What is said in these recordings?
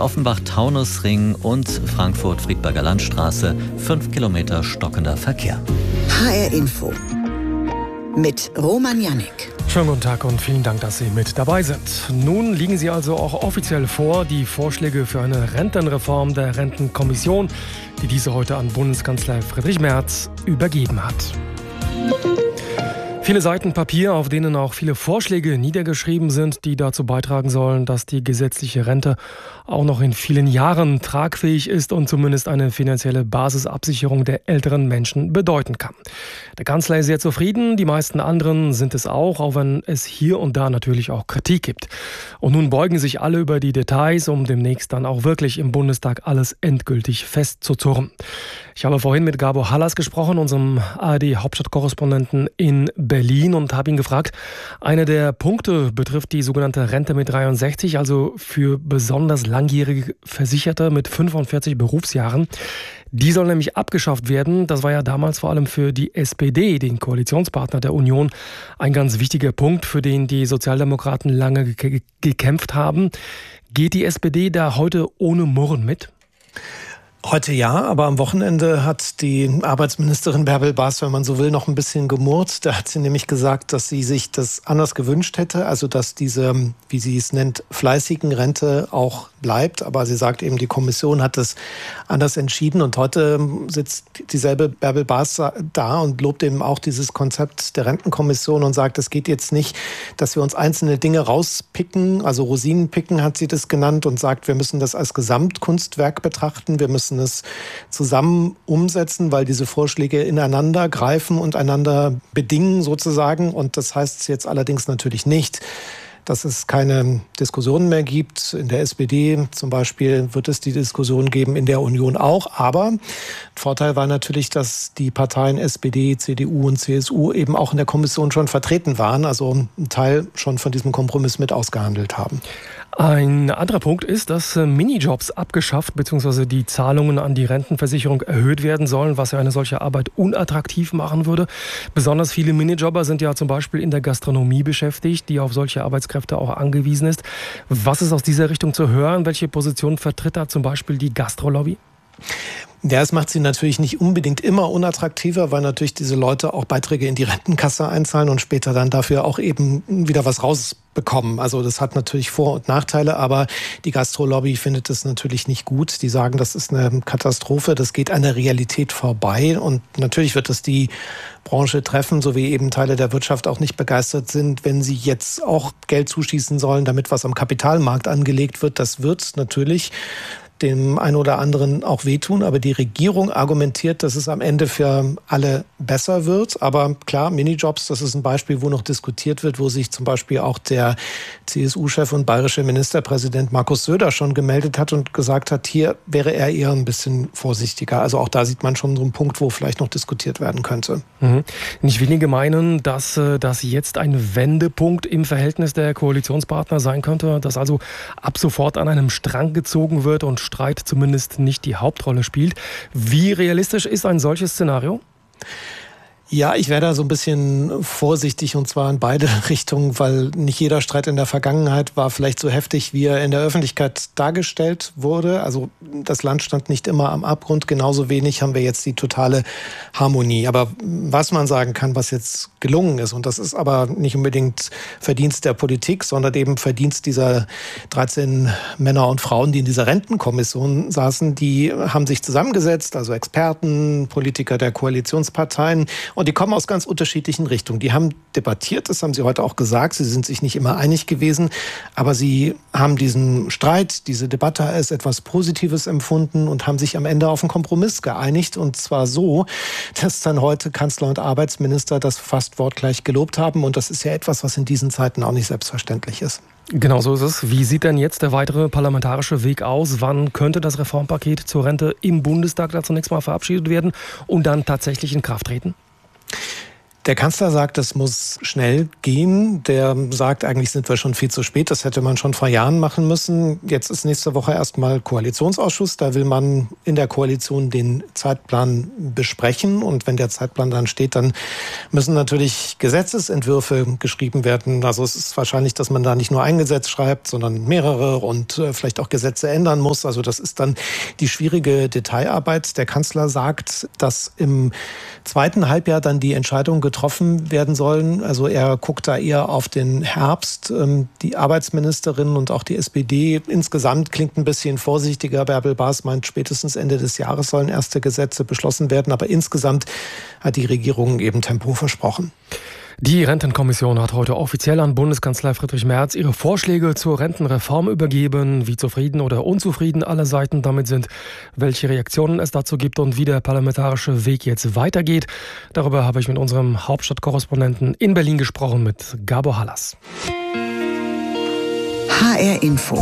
Offenbach-Taunusring und Frankfurt-Friedberger Landstraße 5 Kilometer stockender Verkehr. HR Info mit Roman Jannik. Schönen guten Tag und vielen Dank, dass Sie mit dabei sind. Nun liegen Sie also auch offiziell vor, die Vorschläge für eine Rentenreform der Rentenkommission, die diese heute an Bundeskanzler Friedrich Merz übergeben hat. Viele Seiten Papier, auf denen auch viele Vorschläge niedergeschrieben sind, die dazu beitragen sollen, dass die gesetzliche Rente auch noch in vielen Jahren tragfähig ist und zumindest eine finanzielle Basisabsicherung der älteren Menschen bedeuten kann. Der Kanzler ist sehr zufrieden, die meisten anderen sind es auch wenn es hier und da natürlich auch Kritik gibt. Und nun beugen sich alle über die Details, um demnächst dann auch wirklich im Bundestag alles endgültig festzuzurren. Ich habe vorhin mit Gabor Hallas gesprochen, unserem ARD-Hauptstadtkorrespondenten in Berlin, und habe ihn gefragt, einer der Punkte betrifft die sogenannte Rente mit 63, also für besonders langjährige Versicherte mit 45 Berufsjahren. Die soll nämlich abgeschafft werden. Das war ja damals vor allem für die SPD, den Koalitionspartner der Union, ein ganz wichtiger Punkt, für den die Sozialdemokraten lange gekämpft haben. Geht die SPD da heute ohne Murren mit? Heute ja, aber am Wochenende hat die Arbeitsministerin Bärbel Baas, wenn man so will, noch ein bisschen gemurrt. Da hat sie nämlich gesagt, dass sie sich das anders gewünscht hätte, also dass diese, wie sie es nennt, fleißigen Rente auch bleibt. Aber sie sagt eben, die Kommission hat das anders entschieden. Und heute sitzt dieselbe Bärbel Baas da und lobt eben auch dieses Konzept der Rentenkommission und sagt, es geht jetzt nicht, dass wir uns einzelne Dinge rauspicken, also Rosinen picken hat sie das genannt, und sagt, wir müssen das als Gesamtkunstwerk betrachten, wir müssen es zusammen umsetzen, weil diese Vorschläge ineinander greifen und einander bedingen sozusagen. Und das heißt jetzt allerdings natürlich nicht, dass es keine Diskussionen mehr gibt. In der SPD zum Beispiel wird es die Diskussion geben, in der Union auch. Aber Vorteil war natürlich, dass die Parteien SPD, CDU und CSU eben auch in der Kommission schon vertreten waren, also einen Teil schon von diesem Kompromiss mit ausgehandelt haben. Ein anderer Punkt ist, dass Minijobs abgeschafft bzw. die Zahlungen an die Rentenversicherung erhöht werden sollen, was ja eine solche Arbeit unattraktiv machen würde. Besonders viele Minijobber sind ja zum Beispiel in der Gastronomie beschäftigt, die auf solche Arbeitskräfte auch angewiesen ist. Was ist aus dieser Richtung zu hören? Welche Position vertritt da zum Beispiel die Gastrolobby? Ja, es macht sie natürlich nicht unbedingt immer unattraktiver, weil natürlich diese Leute auch Beiträge in die Rentenkasse einzahlen und später dann dafür auch eben wieder was rausbekommen. Also das hat natürlich Vor- und Nachteile, aber die Gastrolobby findet das natürlich nicht gut. Die sagen, das ist eine Katastrophe, das geht an der Realität vorbei, und natürlich wird es die Branche treffen, so wie eben Teile der Wirtschaft auch nicht begeistert sind, wenn sie jetzt auch Geld zuschießen sollen, damit was am Kapitalmarkt angelegt wird. Das wird natürlich dem einen oder anderen auch wehtun, aber die Regierung argumentiert, dass es am Ende für alle besser wird. Aber klar, Minijobs, das ist ein Beispiel, wo noch diskutiert wird, wo sich zum Beispiel auch der CSU-Chef und bayerische Ministerpräsident Markus Söder schon gemeldet hat und gesagt hat, hier wäre er eher ein bisschen vorsichtiger. Also auch da sieht man schon so einen Punkt, wo vielleicht noch diskutiert werden könnte. Nicht wenige meinen, dass das jetzt ein Wendepunkt im Verhältnis der Koalitionspartner sein könnte, dass also ab sofort an einem Strang gezogen wird und Streit zumindest nicht die Hauptrolle spielt. Wie realistisch ist ein solches Szenario? Ja, ich wäre da so ein bisschen vorsichtig, und zwar in beide Richtungen, weil nicht jeder Streit in der Vergangenheit war vielleicht so heftig, wie er in der Öffentlichkeit dargestellt wurde. Also das Land stand nicht immer am Abgrund, genauso wenig haben wir jetzt die totale Harmonie. Aber was man sagen kann, was jetzt gelungen ist, und das ist aber nicht unbedingt Verdienst der Politik, sondern eben Verdienst dieser 13 Männer und Frauen, die in dieser Rentenkommission saßen, die haben sich zusammengesetzt, also Experten, Politiker der Koalitionsparteien, und die kommen aus ganz unterschiedlichen Richtungen. Die haben debattiert, das haben sie heute auch gesagt. Sie sind sich nicht immer einig gewesen, aber sie haben diesen Streit, diese Debatte als etwas Positives empfunden und haben sich am Ende auf einen Kompromiss geeinigt. Und zwar so, dass dann heute Kanzler und Arbeitsminister das fast wortgleich gelobt haben. Und das ist ja etwas, was in diesen Zeiten auch nicht selbstverständlich ist. Genau so ist es. Wie sieht denn jetzt der weitere parlamentarische Weg aus? Wann könnte das Reformpaket zur Rente im Bundestag da zunächst mal verabschiedet werden und dann tatsächlich in Kraft treten? Der Kanzler sagt, es muss schnell gehen. Der sagt, eigentlich sind wir schon viel zu spät. Das hätte man schon vor Jahren machen müssen. Jetzt ist nächste Woche erstmal Koalitionsausschuss. Da will man in der Koalition den Zeitplan besprechen. Und wenn der Zeitplan dann steht, dann müssen natürlich Gesetzesentwürfe geschrieben werden. Also es ist wahrscheinlich, dass man da nicht nur ein Gesetz schreibt, sondern mehrere und vielleicht auch Gesetze ändern muss. Also das ist dann die schwierige Detailarbeit. Der Kanzler sagt, dass im zweiten Halbjahr dann die Entscheidung getroffen werden sollen. Also er guckt da eher auf den Herbst. Die Arbeitsministerin und auch die SPD insgesamt klingt ein bisschen vorsichtiger. Bärbel Baas meint, spätestens Ende des Jahres sollen erste Gesetze beschlossen werden. Aber insgesamt hat die Regierung eben Tempo versprochen. Die Rentenkommission hat heute offiziell an Bundeskanzler Friedrich Merz ihre Vorschläge zur Rentenreform übergeben. Wie zufrieden oder unzufrieden alle Seiten damit sind, welche Reaktionen es dazu gibt und wie der parlamentarische Weg jetzt weitergeht. Darüber habe ich mit unserem Hauptstadtkorrespondenten in Berlin gesprochen, mit Gabor Hallas. HR Info.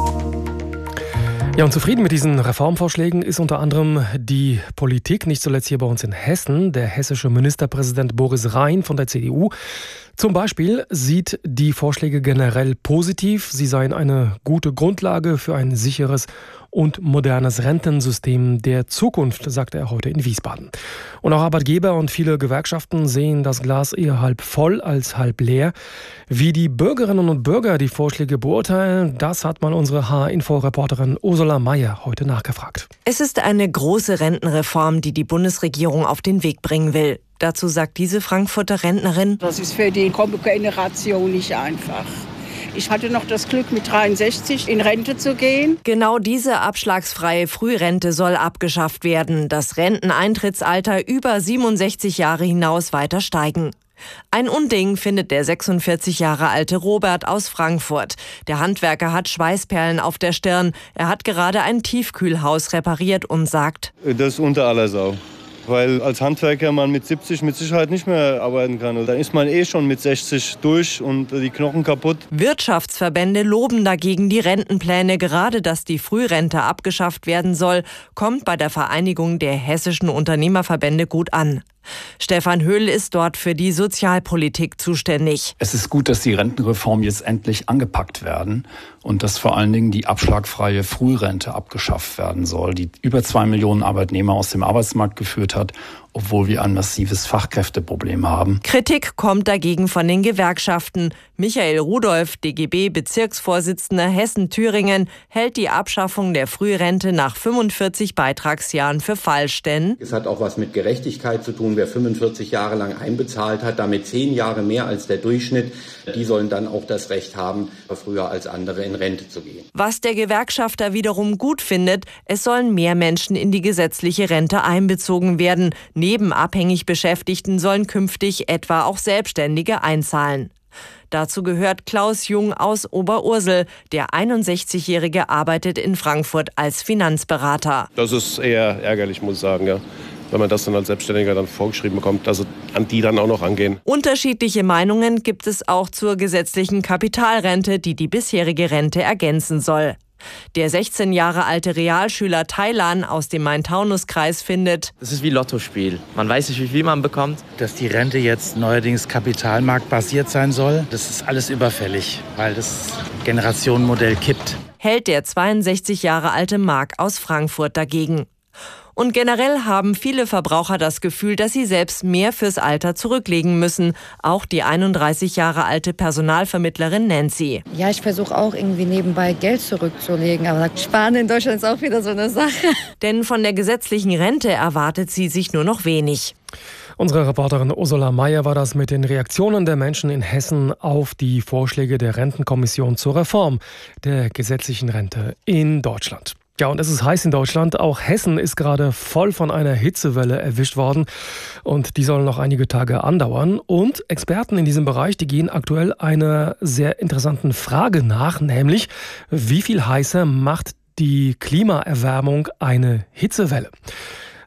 Ja, und zufrieden mit diesen Reformvorschlägen ist unter anderem die Politik, nicht zuletzt hier bei uns in Hessen. Der hessische Ministerpräsident Boris Rhein von der CDU zum Beispiel sieht die Vorschläge generell positiv. Sie seien eine gute Grundlage für ein sicheres und modernes Rentensystem der Zukunft, sagte er heute in Wiesbaden. Und auch Arbeitgeber und viele Gewerkschaften sehen das Glas eher halb voll als halb leer. Wie die Bürgerinnen und Bürger die Vorschläge beurteilen, das hat mal unsere HR-Info-Reporterin Ursula Mayer heute nachgefragt. Es ist eine große Rentenreform, die die Bundesregierung auf den Weg bringen will. Dazu sagt diese Frankfurter Rentnerin: Das ist für die kommende Generation nicht einfach. Ich hatte noch das Glück, mit 63 in Rente zu gehen. Genau diese abschlagsfreie Frührente soll abgeschafft werden. Das Renteneintrittsalter über 67 Jahre hinaus weiter steigen. Ein Unding findet der 46 Jahre alte Robert aus Frankfurt. Der Handwerker hat Schweißperlen auf der Stirn. Er hat gerade ein Tiefkühlhaus repariert und sagt: Das ist unter aller Sau. Weil als Handwerker man mit 70 mit Sicherheit nicht mehr arbeiten kann. Dann ist man schon mit 60 durch und die Knochen kaputt. Wirtschaftsverbände loben dagegen die Rentenpläne. Gerade dass die Frührente abgeschafft werden soll, kommt bei der Vereinigung der hessischen Unternehmerverbände gut an. Stefan Höhl ist dort für die Sozialpolitik zuständig. Es ist gut, dass die Rentenreform jetzt endlich angepackt werden und dass vor allen Dingen die abschlagfreie Frührente abgeschafft werden soll, die über 2 Millionen Arbeitnehmer aus dem Arbeitsmarkt geführt hat, obwohl wir ein massives Fachkräfteproblem haben. Kritik kommt dagegen von den Gewerkschaften. Michael Rudolph, DGB-Bezirksvorsitzender Hessen-Thüringen, hält die Abschaffung der Frührente nach 45 Beitragsjahren für falsch, denn es hat auch was mit Gerechtigkeit zu tun. Wer 45 Jahre lang einbezahlt hat, damit 10 Jahre mehr als der Durchschnitt, die sollen dann auch das Recht haben, früher als andere in Rente zu gehen. Was der Gewerkschafter wiederum gut findet, es sollen mehr Menschen in die gesetzliche Rente einbezogen werden. Neben abhängig Beschäftigten sollen künftig etwa auch Selbstständige einzahlen. Dazu gehört Klaus Jung aus Oberursel. Der 61-Jährige arbeitet in Frankfurt als Finanzberater. Das ist eher ärgerlich, muss ich sagen, ja. Wenn man das dann als Selbstständiger dann vorgeschrieben bekommt, also an die dann auch noch rangehen. Unterschiedliche Meinungen gibt es auch zur gesetzlichen Kapitalrente, die die bisherige Rente ergänzen soll. Der 16 Jahre alte Realschüler Thailan aus dem Main-Taunus-Kreis findet: Das ist wie Lottospiel. Man weiß nicht, wie viel man bekommt. Dass die Rente jetzt neuerdings kapitalmarktbasiert sein soll, das ist alles überfällig, weil das Generationenmodell kippt. Hält der 62 Jahre alte Marc aus Frankfurt dagegen. Und generell haben viele Verbraucher das Gefühl, dass sie selbst mehr fürs Alter zurücklegen müssen. Auch die 31 Jahre alte Personalvermittlerin Nancy. Ja, ich versuche auch irgendwie nebenbei Geld zurückzulegen. Aber Sparen in Deutschland ist auch wieder so eine Sache. Denn von der gesetzlichen Rente erwartet sie sich nur noch wenig. Unsere Reporterin Ursula Mayer war das mit den Reaktionen der Menschen in Hessen auf die Vorschläge der Rentenkommission zur Reform der gesetzlichen Rente in Deutschland. Ja, und es ist heiß in Deutschland. Auch Hessen ist gerade voll von einer Hitzewelle erwischt worden. Und die soll noch einige Tage andauern. Und Experten in diesem Bereich, die gehen aktuell einer sehr interessanten Frage nach, nämlich, wie viel heißer macht die Klimaerwärmung eine Hitzewelle?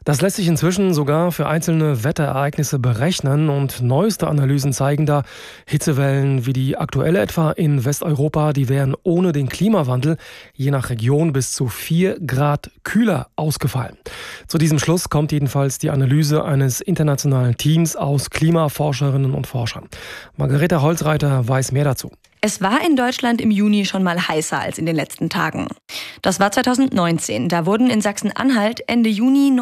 Das lässt sich inzwischen sogar für einzelne Wetterereignisse berechnen und neueste Analysen zeigen da, Hitzewellen wie die aktuelle etwa in Westeuropa, die wären ohne den Klimawandel je nach Region bis zu 4 Grad kühler ausgefallen. Zu diesem Schluss kommt jedenfalls die Analyse eines internationalen Teams aus Klimaforscherinnen und Forschern. Margareta Holzreiter weiß mehr dazu. Es war in Deutschland im Juni schon mal heißer als in den letzten Tagen. Das war 2019. Da wurden in Sachsen-Anhalt Ende Juni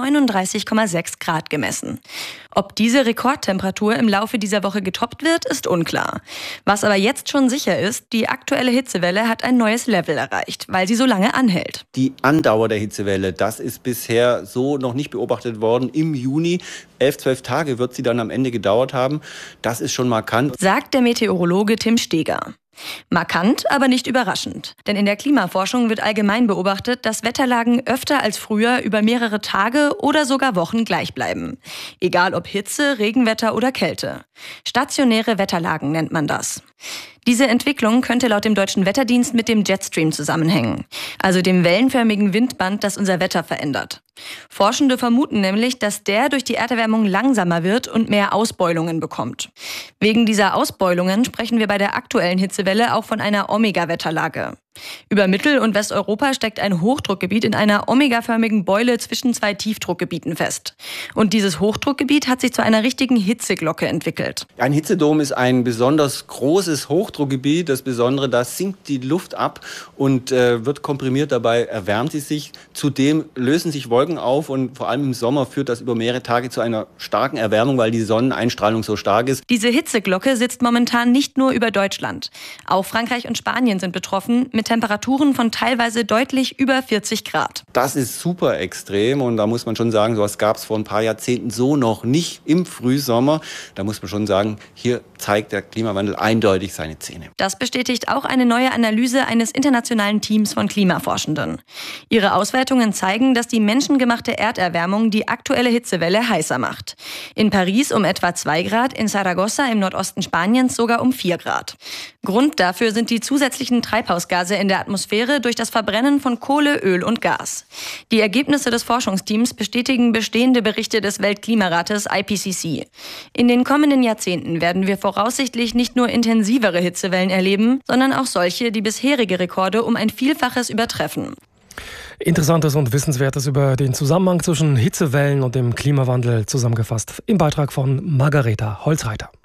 39,6 Grad gemessen. Ob diese Rekordtemperatur im Laufe dieser Woche getoppt wird, ist unklar. Was aber jetzt schon sicher ist, die aktuelle Hitzewelle hat ein neues Level erreicht, weil sie so lange anhält. Die Andauer der Hitzewelle, das ist bisher so noch nicht beobachtet worden. Im Juni 11-12 Tage wird sie dann am Ende gedauert haben. Das ist schon markant, sagt der Meteorologe Tim Steger. Markant, aber nicht überraschend. Denn in der Klimaforschung wird allgemein beobachtet, dass Wetterlagen öfter als früher über mehrere Tage oder sogar Wochen gleich bleiben. Egal ob Hitze, Regenwetter oder Kälte. Stationäre Wetterlagen nennt man das. Diese Entwicklung könnte laut dem Deutschen Wetterdienst mit dem Jetstream zusammenhängen, also dem wellenförmigen Windband, das unser Wetter verändert. Forschende vermuten nämlich, dass der durch die Erderwärmung langsamer wird und mehr Ausbeulungen bekommt. Wegen dieser Ausbeulungen sprechen wir bei der aktuellen Hitzewelle auch von einer Omega-Wetterlage. Über Mittel- und Westeuropa steckt ein Hochdruckgebiet in einer omegaförmigen Beule zwischen 2 Tiefdruckgebieten fest. Und dieses Hochdruckgebiet hat sich zu einer richtigen Hitzeglocke entwickelt. Ein Hitzedom ist ein besonders großes Hochdruckgebiet. Das Besondere, da sinkt die Luft ab und wird komprimiert. Dabei erwärmt sie sich. Zudem lösen sich Wolken auf und vor allem im Sommer führt das über mehrere Tage zu einer starken Erwärmung, weil die Sonneneinstrahlung so stark ist. Diese Hitzeglocke sitzt momentan nicht nur über Deutschland. Auch Frankreich und Spanien sind betroffen, mit Temperaturen von teilweise deutlich über 40 Grad. Das ist super extrem und da muss man schon sagen, sowas gab es vor ein paar Jahrzehnten so noch nicht im Frühsommer. Da muss man schon sagen, hier zeigt der Klimawandel eindeutig seine Zähne. Das bestätigt auch eine neue Analyse eines internationalen Teams von Klimaforschenden. Ihre Auswertungen zeigen, dass die menschengemachte Erderwärmung die aktuelle Hitzewelle heißer macht. In Paris um etwa 2 Grad, in Saragossa im Nordosten Spaniens sogar um 4 Grad. Grund dafür sind die zusätzlichen Treibhausgase in der Atmosphäre durch das Verbrennen von Kohle, Öl und Gas. Die Ergebnisse des Forschungsteams bestätigen bestehende Berichte des Weltklimarates IPCC. In den kommenden Jahrzehnten werden wir voraussichtlich nicht nur intensivere Hitzewellen erleben, sondern auch solche, die bisherige Rekorde um ein Vielfaches übertreffen. Interessantes und Wissenswertes über den Zusammenhang zwischen Hitzewellen und dem Klimawandel zusammengefasst im Beitrag von Margareta Holzreiter.